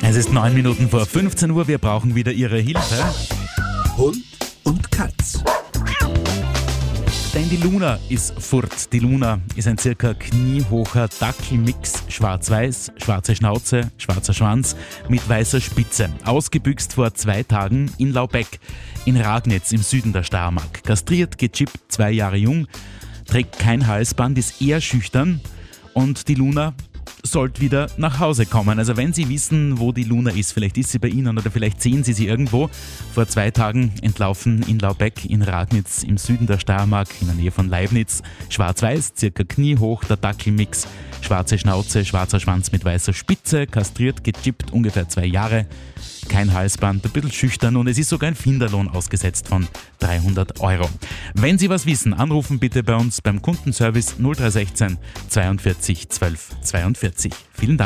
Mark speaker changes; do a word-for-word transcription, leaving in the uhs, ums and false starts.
Speaker 1: Es ist neun Minuten vor fünfzehn Uhr, wir brauchen wieder Ihre Hilfe.
Speaker 2: Hund und Katz.
Speaker 1: Denn die Luna ist furt. Die Luna ist ein circa kniehocher Dackelmix, schwarz-weiß, schwarze Schnauze, schwarzer Schwanz mit weißer Spitze. Ausgebüxt vor zwei Tagen in Laubeck, in Ragnitz im Süden der Steiermark. Kastriert, gechippt, zwei Jahre jung, trägt kein Halsband, ist eher schüchtern und die Luna sollte wieder nach Hause kommen. Also wenn Sie wissen, wo die Luna ist, vielleicht ist sie bei Ihnen oder vielleicht sehen Sie sie irgendwo. Vor zwei Tagen entlaufen in Laubeck in Ragnitz im Süden der Steiermark in der Nähe von Leibnitz. Schwarz-weiß, circa kniehoch, der Dackelmix, schwarze Schnauze, schwarzer Schwanz mit weißer Spitze, kastriert, gechippt, ungefähr zwei Jahre, kein Halsband, ein bisschen schüchtern und es ist sogar ein Finderlohn ausgesetzt von dreihundert Euro. Wenn Sie was wissen, anrufen bitte bei uns beim Kundenservice null drei sechzehn zweiundvierzig zwölf zweiundvierzig. Vielen Dank.